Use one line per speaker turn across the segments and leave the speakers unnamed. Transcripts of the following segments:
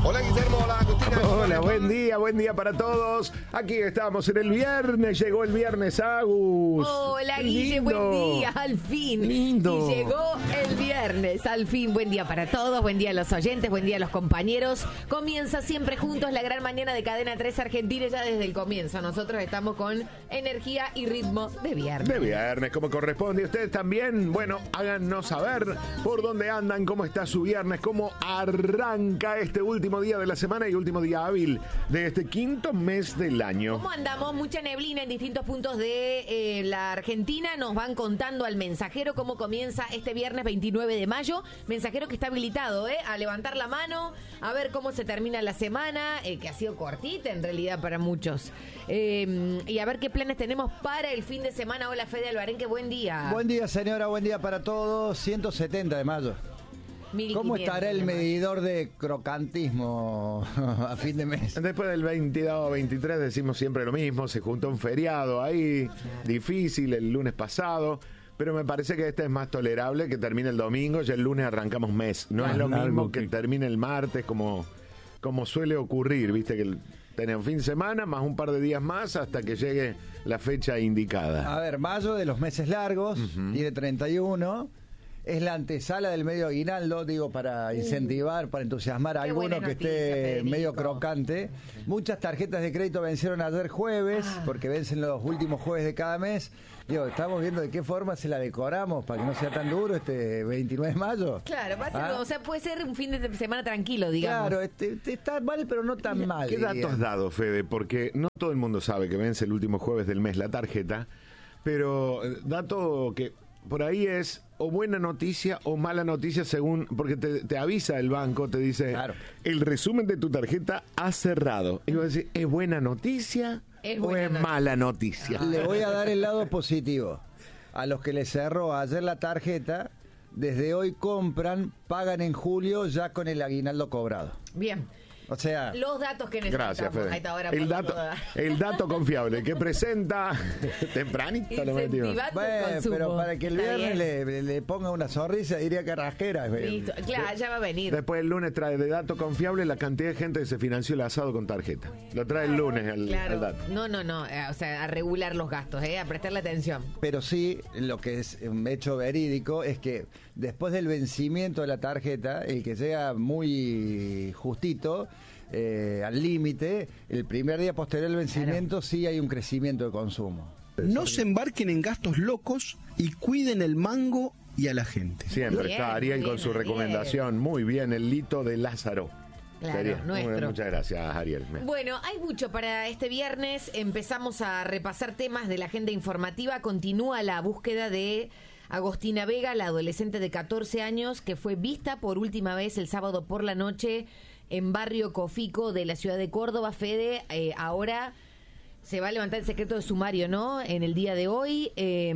Hola Guillermo, hola Agustina.
Hola, buen día para todos. Aquí estamos en el viernes, llegó el viernes, Agus.
Hola Guille, buen día, al fin.
Lindo.
Y llegó el viernes, al fin. Buen día para todos, buen día a los oyentes, buen día a los compañeros. Comienza siempre juntos la gran mañana de Cadena 3 Argentina ya desde el comienzo. Nosotros estamos con energía y ritmo de viernes.
De viernes, como corresponde. Y ustedes también, bueno, háganos saber por dónde andan, cómo está su viernes, cómo arranca este último día de la semana y último día hábil de este quinto mes del año.
¿Cómo andamos? Mucha neblina en distintos puntos de la Argentina. Nos van contando al mensajero cómo comienza este viernes 29 de mayo. Mensajero que está habilitado, a levantar la mano, a ver cómo se termina la semana, que ha sido cortita en realidad para muchos. Y a ver qué planes tenemos para el fin de semana. Hola Fede Albarenque, buen día.
Buen día señora, buen día para todos. 170 de mayo. ¿Cómo estará el medidor de crocantismo a fin de mes?
Después del 22 o 23 decimos siempre lo mismo, se juntó un feriado ahí, difícil el lunes pasado, pero me parece que este es más tolerable, que termine el domingo y el lunes arrancamos mes. No es lo mismo que termine el martes como suele ocurrir, viste que tenemos fin de semana más un par de días más hasta que llegue la fecha indicada.
A ver, mayo de los meses largos, tiene 31. Es la antesala del medio aguinaldo, digo, para incentivar, para entusiasmar a alguno que esté medio crocante. Muchas tarjetas de crédito vencieron ayer jueves, porque vencen los últimos jueves de cada mes. Digo, estamos viendo de qué forma se la decoramos para que no sea tan duro este 29 de mayo.
Claro, va a ser, o sea, puede ser un fin de semana tranquilo, digamos.
Claro, está mal, pero no tan mal.
¿Qué datos has dado, Fede? Porque no todo el mundo sabe que vence el último jueves del mes la tarjeta, pero dato que por ahí es o buena noticia o mala noticia según, porque te avisa el banco, te dice, claro, el resumen de tu tarjeta ha cerrado. Y vos decís, ¿es buena noticia o es mala noticia?
Le voy a dar el lado positivo. A los que les cerró ayer la tarjeta, desde hoy compran, pagan en julio ya con el aguinaldo cobrado.
Bien.
O sea,
los datos que necesitamos.
Gracias, Fede.
Ahí está, ahora
el dato confiable que presenta tempranito lo metimos.
Pero para que el viernes le ponga una sonrisa, diría que rasquera.
Listo. Claro, ya va a venir.
Después el lunes trae de dato confiable la cantidad de gente que se financió el asado con tarjeta. Lo trae el lunes el dato.
No. O sea, a regular los gastos, a prestarle atención.
Pero sí, lo que es un hecho verídico es que después del vencimiento de la tarjeta, el que llega muy justito, al límite, el primer día posterior al vencimiento, sí hay un crecimiento de consumo.
No se embarquen en gastos locos y cuiden el mango y a la gente.
Siempre está Ariel con su recomendación. Muy bien, el Lito de Lázaro.
Claro, nuestro.
Muchas gracias, Ariel.
Bueno, hay mucho para este viernes. Empezamos a repasar temas de la agenda informativa. Continúa la búsqueda de Agostina Vega, la adolescente de 14 años que fue vista por última vez el sábado por la noche en Barrio Cofico de la ciudad de Córdoba. Fede, ahora se va a levantar el secreto de sumario, ¿no? En el día de hoy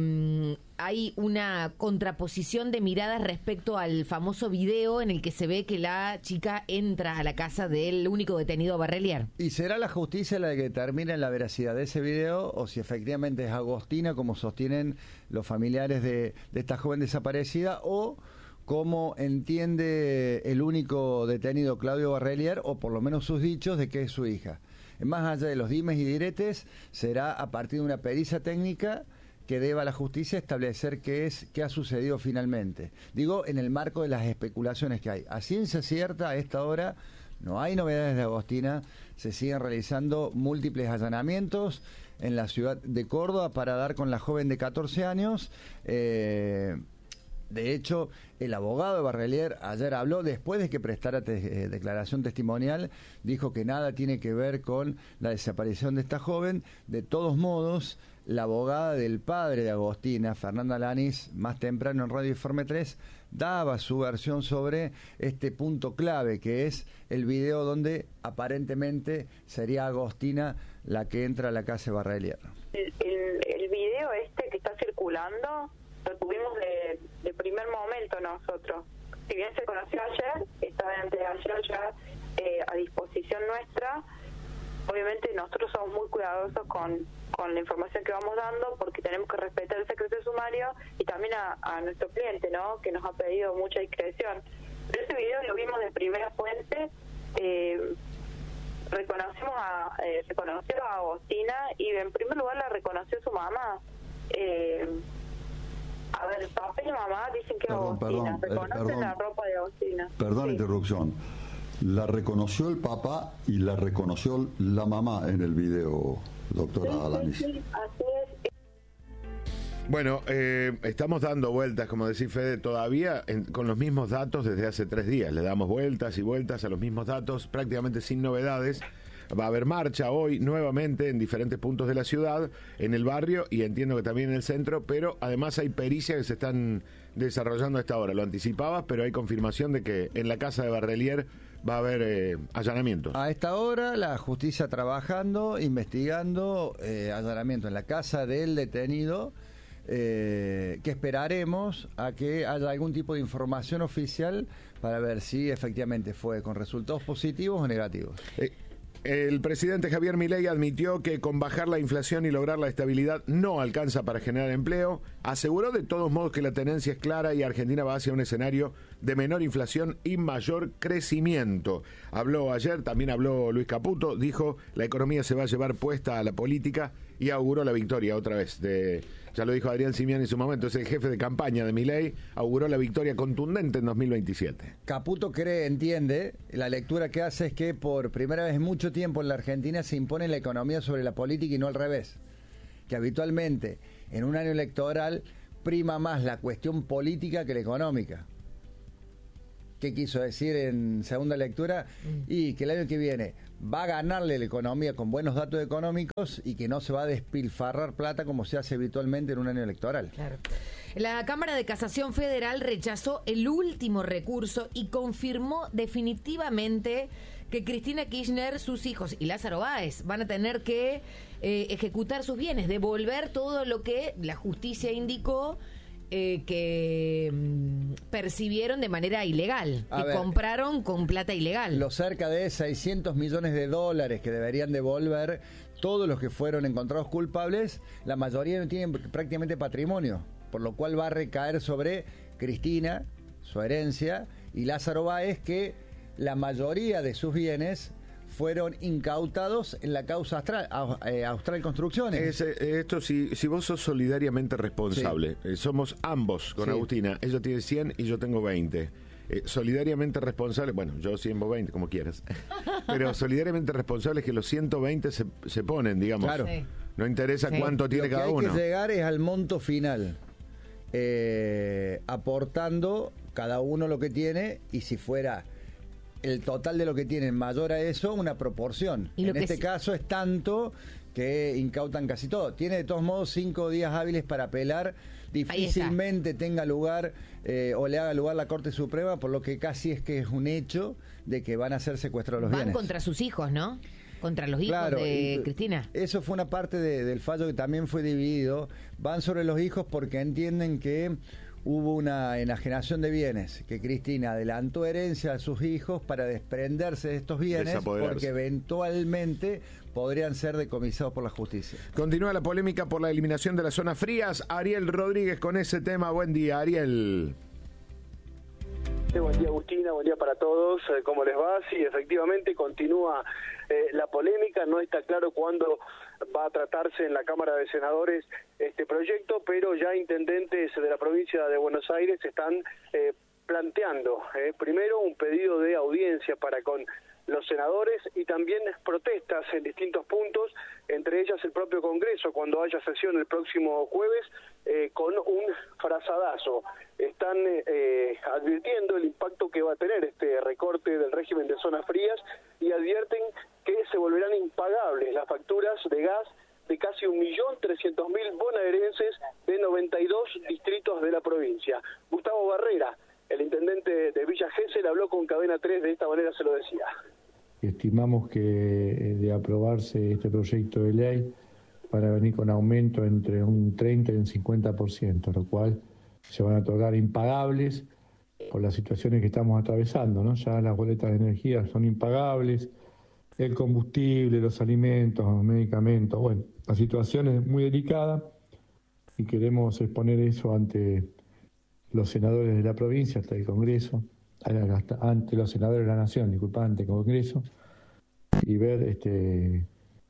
hay una contraposición de miradas respecto al famoso video en el que se ve que la chica entra a la casa del único detenido Barrelier.
¿Y será la justicia la que determine la veracidad de ese video o si efectivamente es Agostina, como sostienen los familiares de esta joven desaparecida, o cómo entiende el único detenido Claudio Barrelier, o por lo menos sus dichos, de que es su hija? Más allá de los dimes y diretes, será a partir de una pericia técnica que deba a la justicia establecer qué ha sucedido finalmente. Digo, en el marco de las especulaciones que hay. A ciencia cierta, a esta hora, no hay novedades de Agostina. Se siguen realizando múltiples allanamientos en la ciudad de Córdoba para dar con la joven de 14 años. De hecho, el abogado de Barrelier ayer habló, después de que prestara declaración testimonial, dijo que nada tiene que ver con la desaparición de esta joven. De todos modos, la abogada del padre de Agostina, Fernanda Lanis, más temprano en Radio Informe 3, daba su versión sobre este punto clave, que es el video donde aparentemente sería Agostina la que entra a la casa de Barrelier.
El video que está circulando lo tuvimos de primer momento nosotros. Si bien se conoció ayer, estaba anteayer ya a disposición nuestra. Obviamente nosotros somos muy cuidadosos con la información que vamos dando, porque tenemos que respetar el secreto de sumario y también a nuestro cliente, ¿no?, que nos ha pedido mucha discreción. Pero ese video lo vimos de primera fuente, reconoció a Agostina y en primer lugar la reconoció su mamá. A ver, el papá y la mamá dicen que es Agostina, reconocen la ropa de Agostina.
Perdón la
Sí.
interrupción. La reconoció el papá y la reconoció la mamá en el video, doctora Alanis.
Sí, así es.
Bueno, estamos dando vueltas, como decís Fede, todavía con los mismos datos desde hace 3 días. Le damos vueltas y vueltas a los mismos datos, prácticamente sin novedades. Va a haber marcha hoy nuevamente en diferentes puntos de la ciudad, en el barrio y entiendo que también en el centro, pero además hay pericias que se están desarrollando a esta hora. Lo anticipabas, pero hay confirmación de que en la casa de Barrelier va a haber allanamientos.
A esta hora la justicia trabajando, investigando allanamiento en la casa del detenido, que esperaremos a que haya algún tipo de información oficial para ver si efectivamente fue con resultados positivos o negativos.
El presidente Javier Milei admitió que con bajar la inflación y lograr la estabilidad no alcanza para generar empleo. Aseguró de todos modos que la tendencia es clara y Argentina va hacia un escenario de menor inflación y mayor crecimiento. Habló ayer, también habló Luis Caputo, dijo la economía se va a llevar puesta a la política y auguró la victoria otra vez. Ya lo dijo Adrián Simián en su momento, es el jefe de campaña de Milei, auguró la victoria contundente en 2027.
Caputo entiende, la lectura que hace es que por primera vez en mucho tiempo en la Argentina se impone la economía sobre la política y no al revés. Que habitualmente en un año electoral prima más la cuestión política que la económica. ¿Qué quiso decir en segunda lectura? Y que el año que viene va a ganarle la economía con buenos datos económicos y que no se va a despilfarrar plata como se hace habitualmente en un año electoral.
Claro. La Cámara de Casación Federal rechazó el último recurso y confirmó definitivamente que Cristina Kirchner, sus hijos y Lázaro Báez van a tener que ejecutar sus bienes, devolver todo lo que la justicia indicó que percibieron de manera ilegal, que compraron con plata ilegal.
Los cerca de 600 millones de dólares que deberían devolver todos los que fueron encontrados culpables, la mayoría no tienen prácticamente patrimonio, por lo cual va a recaer sobre Cristina, su herencia, y Lázaro Báez, que la mayoría de sus bienes fueron incautados en la causa Austral Construcciones.
Esto, si vos sos solidariamente responsable, sí. Somos ambos con Agustina, ella tiene 100 y yo tengo 20. Solidariamente responsable, bueno, yo 100, vos 20, como quieras, pero solidariamente responsable es que los 120 se ponen, digamos.
Claro. Sí.
No interesa cuánto tiene cada uno.
Lo que hay que llegar es al monto final, aportando cada uno lo que tiene, y si fuera el total de lo que tienen mayor a eso, una proporción. En este caso es tanto que incautan casi todo. Tiene de todos modos 5 días hábiles para apelar. Difícilmente tenga lugar o le haga lugar la Corte Suprema, por lo que casi es que es un hecho de que van a ser secuestrados los bienes.
Van contra sus hijos, ¿no? Contra los hijos de Cristina.
Eso fue una parte del fallo que también fue dividido. Van sobre los hijos porque entienden que hubo una enajenación de bienes, que Cristina adelantó herencia a sus hijos para desprenderse de estos bienes, porque eventualmente podrían ser decomisados por la justicia.
Continúa la polémica por la eliminación de las zonas frías. Ariel Rodríguez con ese tema. Buen día, Ariel.
Sí, buen día, Agustina, buen día para todos. ¿Cómo les va? Sí, efectivamente continúa la polémica. No está claro cuándo va a tratarse en la Cámara de Senadores este proyecto, pero ya intendentes de la provincia de Buenos Aires están planteando primero un pedido de audiencia para con los senadores y también protestas en distintos puntos, entre ellas el propio Congreso cuando haya sesión el próximo jueves, con un frazadazo. Están advirtiendo el impacto que va a tener este recorte del régimen de zonas frías y advierten que se volverán impagables las facturas de gas de casi 1.300.000 bonaerenses de 92 distritos de la provincia. Gustavo Barrera, el intendente de Villa Gesell, habló con Cadena 3, de esta manera se lo decía.
Estimamos que de aprobarse este proyecto de ley van a venir con aumento entre un 30 y un 50%, lo cual se van a otorgar impagables por las situaciones que estamos atravesando, ¿no? Ya las boletas de energía son impagables, el combustible, los alimentos, los medicamentos, bueno, la situación es muy delicada y queremos exponer eso ante los senadores de la provincia, hasta el Congreso, ante los senadores de la Nación, ante el Congreso, y ver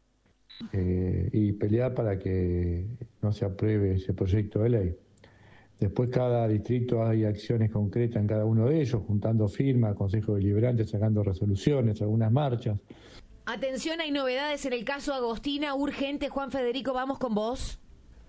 y pelear para que no se apruebe ese proyecto de ley. Después cada distrito hay acciones concretas en cada uno de ellos, juntando firmas, consejos deliberantes, sacando resoluciones, algunas marchas.
Atención, hay novedades en el caso Agostina, urgente. Juan Federico, vamos con vos.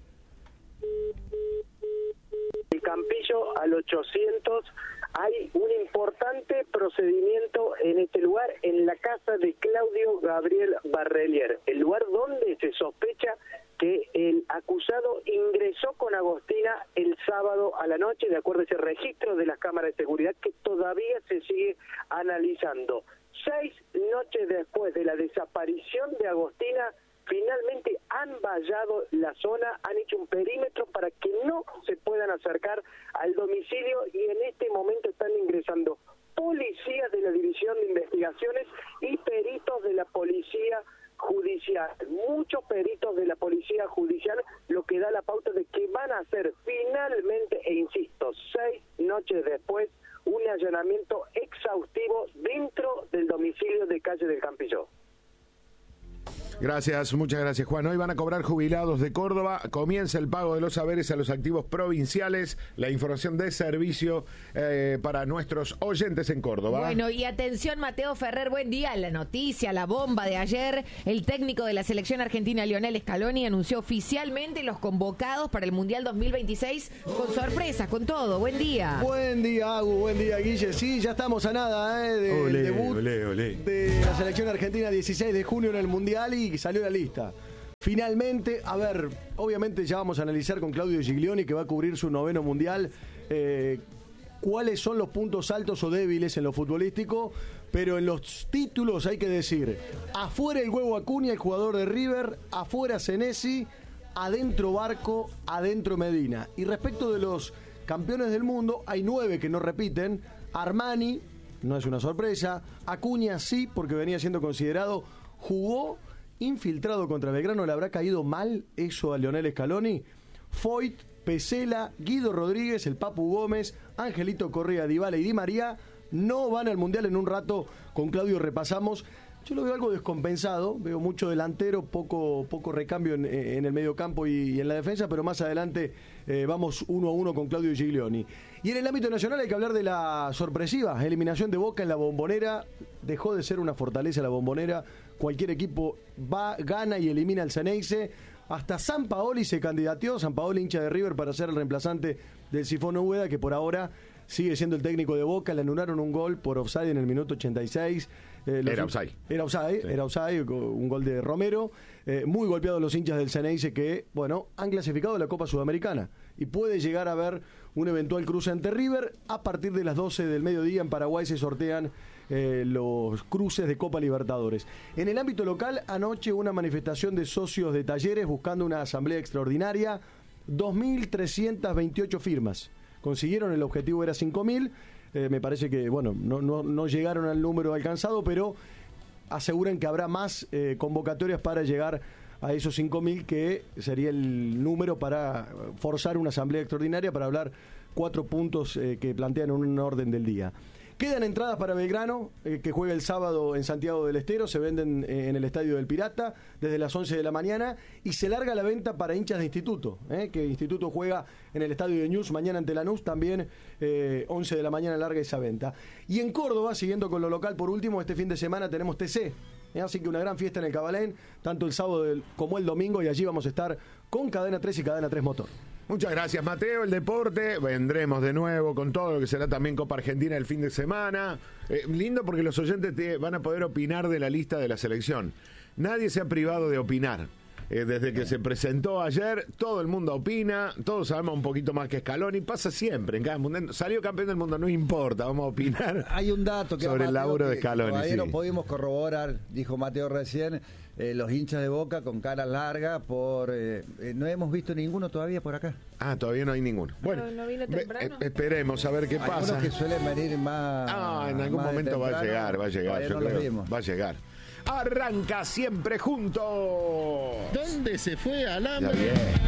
El Campillo al 800, hay un importante procedimiento en este lugar, en la casa de Claudio Gabriel Barrelier, el lugar donde se sospecha que el acusado ingresó con Agostina el sábado a la noche, de acuerdo a ese registro de las cámaras de seguridad que todavía se sigue analizando. 6 noches después de la desaparición de Agostina, finalmente han vallado la zona, han hecho un perímetro para que no se puedan acercar al domicilio y en este momento están ingresando policías de la División de Investigaciones y peritos de la Policía Judicial. Muchos peritos de la Policía Judicial, lo que da la pauta de que van a hacer finalmente, e insisto, 6 noches después, un allanamiento exhaustivo dentro del domicilio de Calle del Campillo.
Gracias, muchas gracias, Juan. Hoy van a cobrar jubilados de Córdoba. Comienza el pago de los haberes a los activos provinciales. La información de servicio para nuestros oyentes en Córdoba.
Bueno, y atención, Mateo Ferrer, buen día. La noticia, la bomba de ayer. El técnico de la selección argentina, Lionel Scaloni, anunció oficialmente los convocados para el Mundial 2026 con sorpresas, con todo. Buen día.
Buen día, Agu. Buen día, Guille. Sí, ya estamos a nada del debut de la selección argentina 16 de junio en el Mundial y salió la lista. Finalmente, a ver, obviamente ya vamos a analizar con Claudio Giglioni, que va a cubrir su 9º Mundial, cuáles son los puntos altos o débiles en lo futbolístico, pero en los títulos hay que decir, afuera el Huevo Acuña, el jugador de River, afuera Senesi, adentro Barco, adentro Medina. Y respecto de los campeones del mundo, hay 9 que no repiten. Armani, no es una sorpresa. Acuña sí, porque venía siendo considerado, jugó infiltrado contra Belgrano. ¿Le habrá caído mal eso a Lionel Scaloni? Foyt, Pesela, Guido Rodríguez, el Papu Gómez, Angelito Correa, Dybala y Di María no van al Mundial. En un rato con Claudio repasamos. Yo lo veo algo descompensado, veo mucho delantero, poco recambio en el mediocampo y en la defensa, pero más adelante vamos 1-1 con Claudio Giglioni. Y en el ámbito nacional hay que hablar de la sorpresiva eliminación de Boca en la Bombonera. Dejó de ser una fortaleza la Bombonera, cualquier equipo gana y elimina al Ceneice. Hasta Sampaoli se candidateó, Sampaoli, hincha de River, para ser el reemplazante del Sifón Úbeda, que por ahora sigue siendo el técnico de Boca. Le anularon un gol por offside en el minuto 86. Era offside, un gol de Romero. Muy golpeados los hinchas del Ceneice, que, bueno, han clasificado a la Copa Sudamericana y puede llegar a haber un eventual cruce ante River. A partir de las 12 del mediodía en Paraguay se sortean los cruces de Copa Libertadores. En el ámbito local, anoche una manifestación de socios de Talleres buscando una asamblea extraordinaria, 2.328 firmas. Consiguieron, el objetivo era 5.000. Me parece que, bueno, no llegaron al número alcanzado, pero aseguran que habrá más convocatorias para llegar a esos 5.000, que sería el número para forzar una asamblea extraordinaria para hablar 4 puntos que plantean en un orden del día. Quedan entradas para Belgrano, que juega el sábado en Santiago del Estero. Se venden en el Estadio del Pirata desde las 11 de la mañana. Y se larga la venta para hinchas de Instituto, que Instituto juega en el Estadio de Ñus mañana ante Lanús. También 11 de la mañana larga esa venta. Y en Córdoba, siguiendo con lo local, por último, este fin de semana tenemos TC. Así que una gran fiesta en el Cabalén, tanto el sábado como el domingo. Y allí vamos a estar con Cadena 3 y Cadena 3 Motor.
Muchas gracias, Mateo. El deporte, vendremos de nuevo con todo lo que será también Copa Argentina el fin de semana. Lindo porque los oyentes van a poder opinar de la lista de la selección. Nadie se ha privado de opinar. Desde que se presentó ayer, todo el mundo opina, todos sabemos un poquito más que Scaloni. Pasa siempre en cada mundo. Salió campeón del mundo, no importa, vamos a opinar.
Hay un dato que
sobre el laburo de Scaloni.
Todavía no pudimos corroborar, dijo Mateo recién. Los hinchas de Boca con caras largas no hemos visto ninguno todavía por acá.
Ah, todavía no hay ninguno. Bueno,
no vino temprano.
Esperemos a ver qué pasa.
Algunos que suelen venir más.
En algún momento
temprano,
va a llegar, yo creo. Va a llegar. Arranca Siempre Juntos.
¿Dónde se fue Alambre?